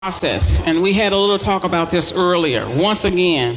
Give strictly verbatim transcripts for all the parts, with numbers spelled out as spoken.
process, and we had a little talk about this earlier. Once again,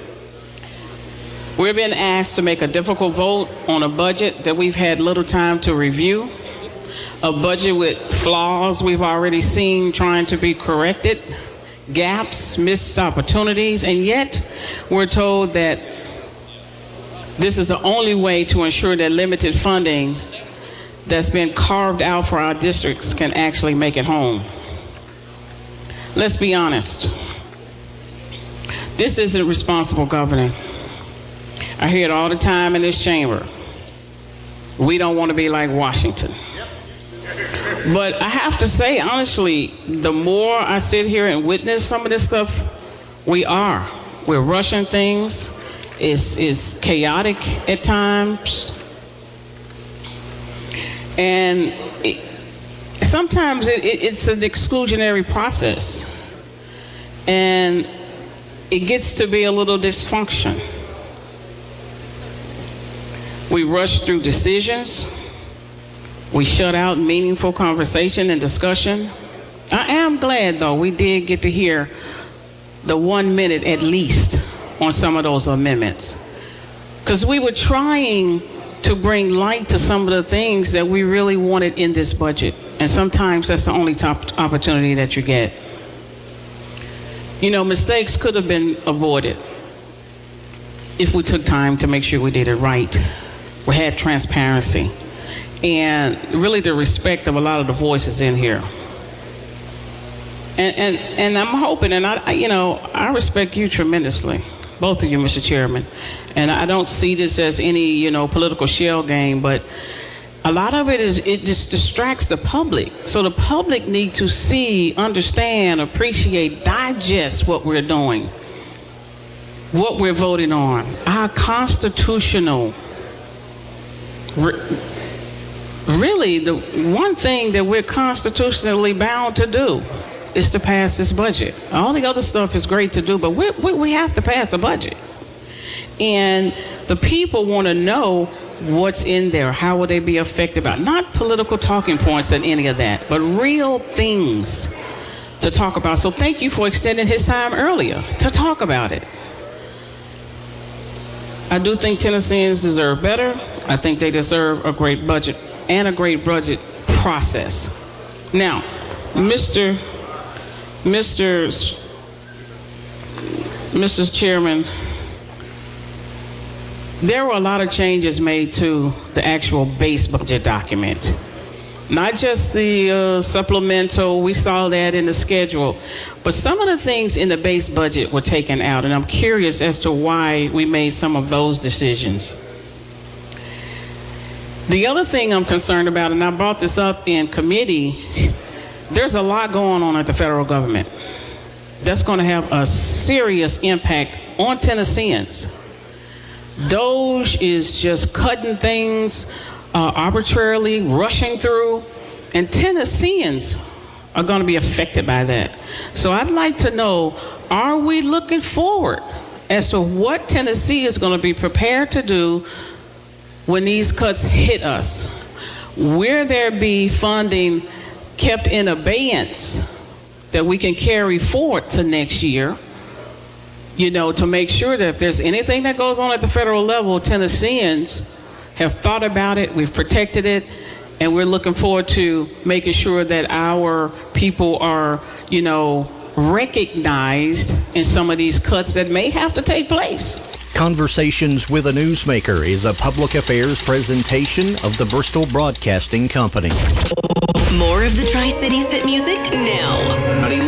we're being asked to make a difficult vote on a budget that we've had little time to review, a budget with flaws we've already seen trying to be corrected, gaps, missed opportunities, and yet we're told that this is the only way to ensure that limited funding that's been carved out for our districts can actually make it home. Let's be honest. This isn't responsible governing. I hear it all the time in this chamber. We don't want to be like Washington. But I have to say, honestly, the more I sit here and witness some of this stuff, we are. We're rushing things. It's, it's chaotic at times. And it, sometimes it, it, it's an exclusionary process. And it gets to be a little dysfunction. We rush through decisions. We shut out meaningful conversation and discussion. I am glad, though, we did get to hear the one minute at least on some of those amendments. Because we were trying to bring light to some of the things that we really wanted in this budget. And sometimes that's the only top opportunity that you get. You know, mistakes could have been avoided if we took time to make sure we did it right. We had transparency and really the respect of a lot of the voices in here. And and, and I'm hoping, and I, you know, I respect you tremendously, both of you, Mister Chairman. And I don't see this as any, you know, political shell game, but a lot of it is, it just distracts the public. So the public need to see, understand, appreciate, digest what we're doing, what we're voting on, our constitutional, re- really the one thing that we're constitutionally bound to do is to pass this budget. All the other stuff is great to do, but we we, we have to pass a budget. And the people want to know what's in there, how will they be affected by it? Not political talking points and any of that, but real things to talk about. So thank you for extending his time earlier to talk about it. I do think Tennesseans deserve better. I think they deserve a great budget and a great budget process. Now, Mister Mister Mister Chairman, there were a lot of changes made to the actual base budget document. Not just the uh, supplemental, we saw that in the schedule, but some of the things in the base budget were taken out, and I'm curious as to why we made some of those decisions. The other thing I'm concerned about, and I brought this up in committee, there's a lot going on at the federal government that's going to have a serious impact on Tennesseans. DOGE is just cutting things uh, arbitrarily, rushing through, and Tennesseans are going to be affected by that. So I'd like to know, are we looking forward as to what Tennessee is going to be prepared to do when these cuts hit us? Will there be funding kept in abeyance that we can carry forward to next year? You know, to make sure that if there's anything that goes on at the federal level, Tennesseans have thought about it, we've protected it, and we're looking forward to making sure that our people are, you know, recognized in some of these cuts that may have to take place. Conversations with a Newsmaker is a public affairs presentation of the Bristol Broadcasting Company. More of the Tri-Cities hit music now.